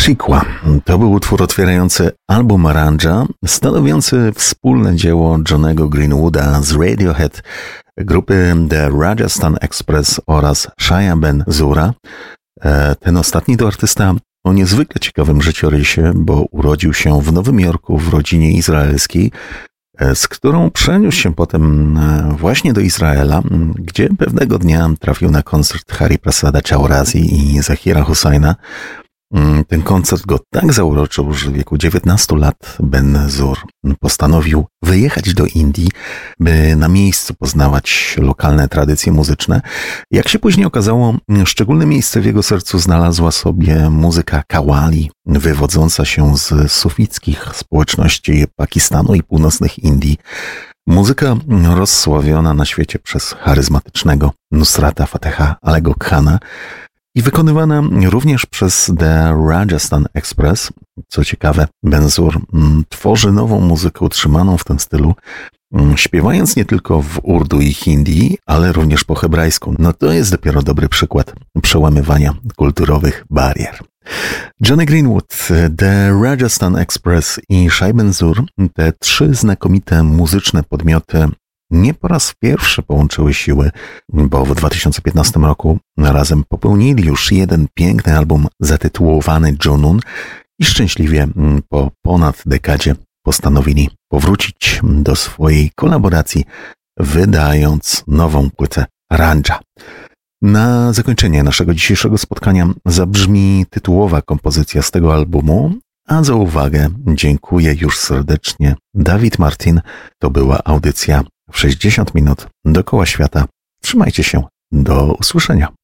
Shikwa to był utwór otwierający album Ranja, stanowiący wspólne dzieło Johnnego Greenwooda z Radiohead, grupy The Rajasthan Express oraz Shia Ben Zura. Ten ostatni to artysta o niezwykle ciekawym życiorysie, bo urodził się w Nowym Jorku w rodzinie izraelskiej, z którą przeniósł się potem właśnie do Izraela, gdzie pewnego dnia trafił na koncert Hari Prasada Chaurazi i Zakira Hussaina. Ten koncert go tak zauroczył, że w wieku 19 lat Ben Zur postanowił wyjechać do Indii, by na miejscu poznawać lokalne tradycje muzyczne. Jak się później okazało, szczególne miejsce w jego sercu znalazła sobie muzyka kawali, wywodząca się z sufickich społeczności Pakistanu i północnych Indii. Muzyka rozsławiona na świecie przez charyzmatycznego Nusrata Fateha Alego Khana i wykonywana również przez The Rajasthan Express. Co ciekawe, Ben Zur tworzy nową muzykę utrzymaną w tym stylu, śpiewając nie tylko w urdu i hindi, ale również po hebrajsku. No to jest dopiero dobry przykład przełamywania kulturowych barier. Johnny Greenwood, The Rajasthan Express i Shai Ben Zur, te trzy znakomite muzyczne podmioty, nie po raz pierwszy połączyły siły, bo w 2015 roku razem popełnili już jeden piękny album zatytułowany Junun i szczęśliwie po ponad dekadzie postanowili powrócić do swojej kolaboracji, wydając nową płytę Ranja. Na zakończenie naszego dzisiejszego spotkania zabrzmi tytułowa kompozycja z tego albumu, a za uwagę dziękuję już serdecznie Dawid Martin. To była audycja w 60 minut dookoła świata. Trzymajcie się. Do usłyszenia.